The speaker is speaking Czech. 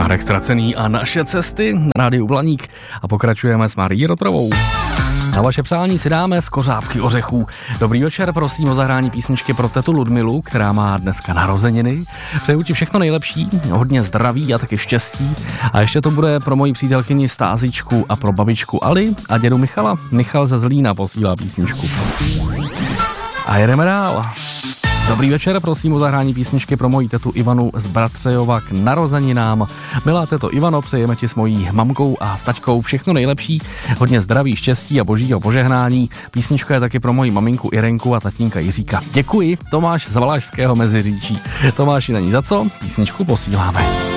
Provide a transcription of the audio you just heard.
Marek Stracený a naše cesty na rádiu Blaník a pokračujeme s Marií Rotrovou. Na vaše přání si dáme z kořápky ořechů. Dobrý večer, prosím o zahrání písničky pro tetu Ludmilu, která má dneska narozeniny. Přeju ti všechno nejlepší, hodně zdraví a taky štěstí. A ještě to bude pro moji přítelkyni Stázičku a pro babičku Ali a dědu Michala. Michal ze Zlína posílá písničku. A jedeme dál. Dobrý večer, prosím o zahrání písničky pro moji tetu Ivanu z Bratřejova k narozeninám. Milá teto Ivano, přejeme ti s mojí mamkou a s taťkou všechno nejlepší, hodně zdraví, štěstí a božího požehnání. Písnička je taky pro moji maminku Irenku a tatínka Jiříka. Děkuji, Tomáš z Valašského Meziříčí. Tomáši, není za co, písničku posíláme.